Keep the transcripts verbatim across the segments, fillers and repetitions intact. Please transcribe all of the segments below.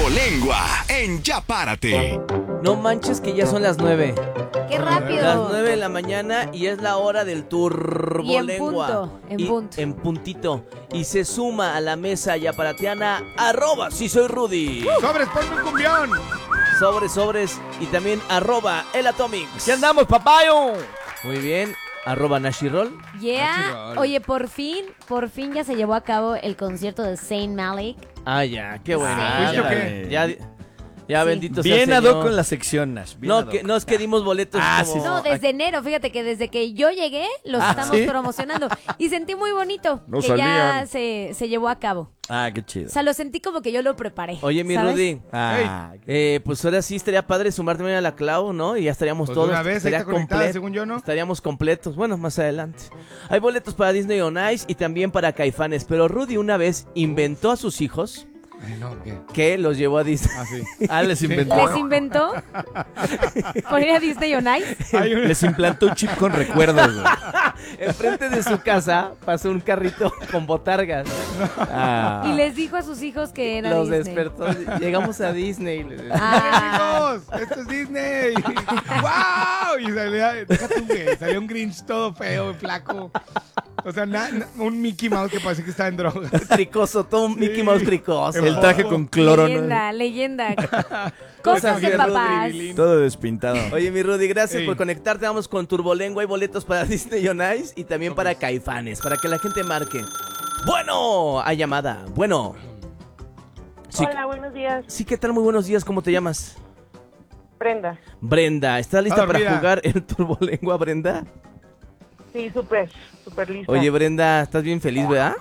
Turbolengua en Ya Párate. No manches que ya son las nueve. ¡Qué rápido! Las nueve de la mañana y es la hora del Turbolengua. Y en punto, en Y punto. En puntito. Y se suma a la mesa yaparatiana arroba si soy Rudy. ¡Sobres, ponme un cumbión! Sobres, sobres. Y también arroba el Atomics. ¿Qué andamos, papayo? Muy bien. Arroba Nashirol. Yeah. Nachirol. Oye, por fin, por fin ya se llevó a cabo el concierto de Saint Malik. Ah, ya, qué bueno. ¿Fuiste o ya, qué? ya, ya Sí. bendito sea el Bien ad Señor. hoc con la sección, Nash. bien No, ad hoc. que, no es que dimos boletos Ah, como... sí, No, desde enero, fíjate que desde que yo llegué los Ah, estamos ¿sí? promocionando y sentí muy bonito No que ya salían. se, se llevó a cabo. Ah, qué chido. O sea, lo sentí como que yo lo preparé. Oye, mi ¿sabes? Rudy. Ah, Eh, pues ahora sí estaría padre sumarte también a la Clau, ¿no? Y ya estaríamos Pues todos. de una vez, ahí estaría está conectada, completo. según yo, ¿no? Estaríamos completos. Bueno, más adelante. Hay boletos para Disney on Ice y también para Caifanes. Pero Rudy una vez inventó a sus hijos Ay, no, ¿qué? que los llevó a Disney. Ah, sí. ah, les inventó. ¿Les inventó? ¿Por ir a Disney on Ice? Hay un- Les implantó un chip con recuerdos, güey. Enfrente de su casa pasó un carrito con botargas. Ah. Y les dijo a sus hijos que era Los Disney. despertó. Llegamos a Disney. Ah, ¡Chicos! ¡Esto es Disney! ¡Wow! Y salía, deja tú, güey, salía un Grinch todo feo, flaco. O sea, na- na- un Mickey Mouse que parece que está en drogas. Cricoso, todo un Mickey Sí. Mouse cricoso. El traje con cloro, ¿no? leyenda, leyenda. Cosas de Fierro papás. dribilín. Todo despintado. Oye, mi Rudy, gracias Sí. por conectarte. Vamos con Turbolengua. Hay boletos para Disney on Ice y también para Caifanes, para que la gente marque. Bueno, hay llamada. Bueno. Sí, Hola, buenos días. sí, ¿qué tal? Muy buenos días. ¿Cómo te llamas? Brenda. Brenda. ¿Estás lista Está para dormida. jugar el Turbolengua, Brenda? Sí, súper, súper lista. Oye, Brenda, ¿estás bien feliz, verdad?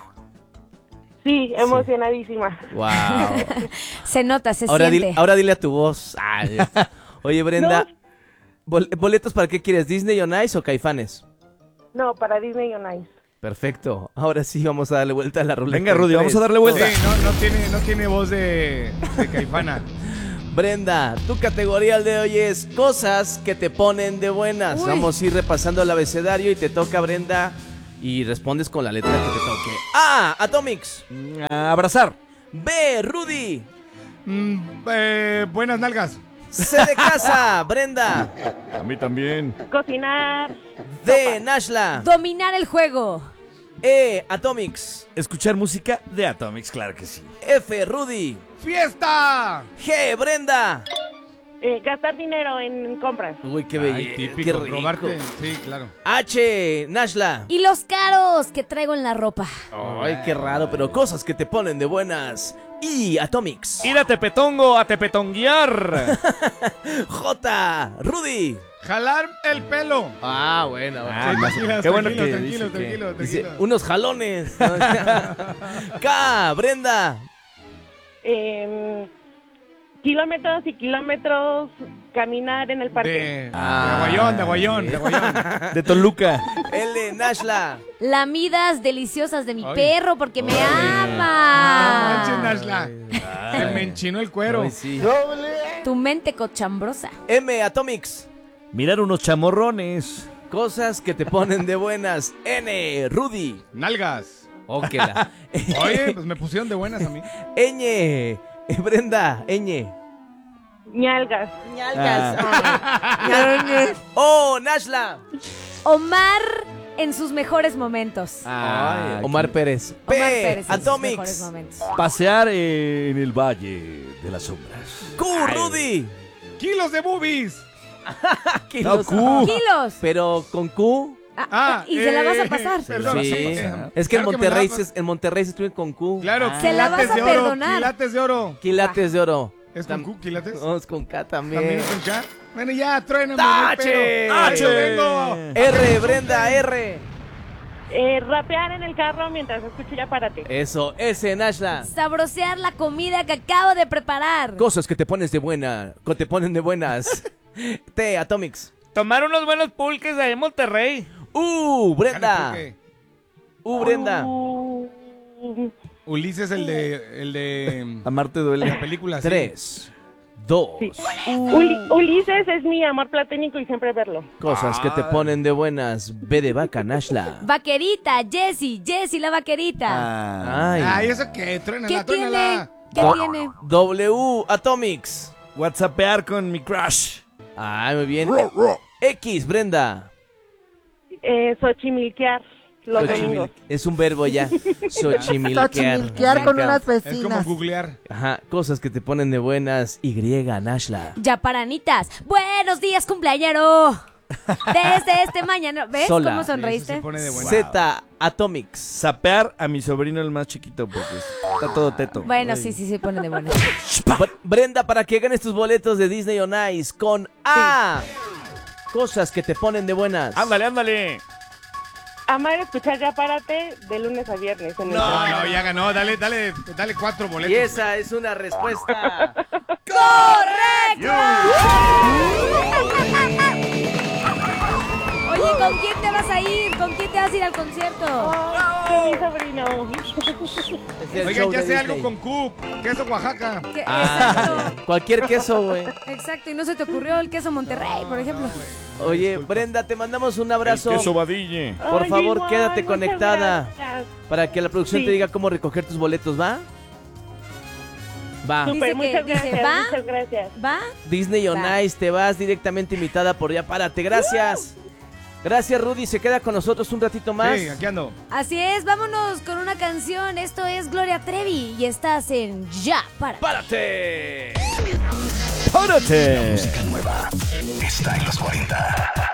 Sí, emocionadísima. Wow. Se nota, se Ahora, siente. dile, ahora dile a tu voz. Ay. Oye, Brenda, bol- ¿boletos para qué quieres? ¿Disney on Ice o Caifanes? No, para Disney on Ice. Perfecto. Ahora sí vamos a darle vuelta a la ruleta. Venga, Rudy, En vamos a tres, darle Sí, vuelta. no, no, tiene, no tiene voz de, de caifana. Brenda, tu categoría el de hoy es cosas que te ponen de buenas. Uy. Vamos a ir repasando el abecedario y te toca, Brenda, y respondes con la letra que te toque. A, Atomics. A abrazar. B, Rudy. Mm, eh, buenas nalgas. C de casa, Brenda. A mí también. Cocinar. D, Nashla. Dominar el juego. E, Atomics. Escuchar música de Atomics, claro que sí. F, Rudy. ¡Fiesta! G, Brenda. Eh, gastar dinero en compras. Uy, qué Ay, belleza. típico, Qué rico. robarte. Sí, claro. H, Nashla. Y los caros que traigo en la ropa. Ay, qué raro, pero cosas que te ponen de buenas. I, Atomics. Ir a Tepetongo a tepetonguear. J, Rudy. Jalar el pelo. Ah, bueno. Ah, Sí, más- tranquilos, qué bueno tranquilos, que tranquilos, dice que- tranquilos, Dice, tranquilos. unos jalones. K, Brenda. Eh, kilómetros y kilómetros caminar en el parque. De, Ah, de aguayón, de aguayón, sí. de aguayón. De Toluca. L, Nashla. Lamidas deliciosas de mi Ay. perro porque me No ama. manches, Nashla. Se me enchinó el cuero. Ay, sí. Tu mente cochambrosa. M, Atomics. Mirar unos chamorrones. Cosas que te ponen de buenas. N, Rudy. Nalgas. Ok, la. Oye, pues me pusieron de buenas a mí. Ñ, Brenda. Ñ. Ñalgas. Ñalgas. O, Nashla. Omar en sus mejores momentos. Ah, Ay, Omar Pérez. P, Omar Pérez en sus mejores Atomics. momentos. Pasear en el Valle de las Sombras. Q, Rudy. Kilos de boobies. Kilos. Q. Kilos. Pero con Q. Ah, Ah, y se la vas a eh, pasar. perdón, Sí. eh, Es que en claro me Monterrey, la- se, en Monterrey se escribe con Q. Claro, Ah. Se la vas quilates a de oro, perdonar. quilates de oro. Quilates de oro. ¿Es con Tam- Q, quilates? No, es con K también. ¿También es con K? Bueno, ya, truéname. ¡Tache! ¡Tache! vengo! R, Brenda, R. Eh, rapear en el carro mientras escucho Ya Párate. Eso, S, Nashla. Sabrosear la comida que acabo de preparar. Cosas que te pones de buena, que te ponen de buenas. T, Atomics. Tomar unos buenos pulques ahí en Monterrey. U, Brenda. ¿Qué? U, Brenda. Uh, Ulises, el de, el de Amarte la duele. película. sí. Tres, dos. sí. Uli- Ulises es mi amor platónico y siempre verlo. Cosas que te ponen de buenas. B de vaca, Nashla. Vaquerita, Jessie, Jessie la vaquerita. Ah. Ay. Ay, ¿eso qué? Truénala, ¿Qué truénala. ¿Qué Do- tiene? W, Atomics. WhatsAppear con mi crush. Ay, muy bien. X, Brenda. Eh, Xochimilquear los Xochimil- domingos. Es un verbo ya. Xochimilquear. Xochimilquear con Me unas encanta. Es como vecinas. googlear. Ajá, cosas que te ponen de buenas. Y, Nashla. Yaparanitas. Buenos días, cumpleañero. Desde este mañana. ¿Ves Sola. cómo Eso sonreíste? se pone de buena. Z, Atomics. Sapear a mi sobrino el más chiquito porque está todo teto. Bueno, sí, sí, sí, pone de buena. Br- Brenda, para que ganes tus boletos de Disney on Ice con A. Cosas que te ponen de buenas. Ándale, ándale. Amar escuchar Ya Párate de lunes a viernes. En el No, programa. no, ya ganó. Dale, dale, dale cuatro boletos. Y esa es una respuesta. Oye, ¿con quién te vas a ir? ¿Con quién te vas a ir al concierto? Con mi sobrino. Es el Oigan, show ya de sé algo Disney. con Coop. Queso Oaxaca. ¿Qué? Ah, Exacto. cualquier queso, güey. Exacto, y no se te ocurrió el queso Monterrey, por ejemplo. Oye, Brenda, te mandamos un abrazo. Queso vadille. Por Ay, favor, igual, quédate muchas conectada gracias. para que la producción Sí. te diga cómo recoger tus boletos, ¿va? Va. Dice Súper, que- muchas dice, gracias, ¿va? muchas gracias. ¿Va? Disney on Va. Ice, te vas directamente invitada por Ya Párate. Gracias. Gracias, Rudy. Se queda con nosotros un ratito más. Sí, aquí ando. Así es, vámonos con una canción. Esto es Gloria Trevi y estás en Ya para. ¡Párate! ¡Párate! Música nueva está en los cuarenta.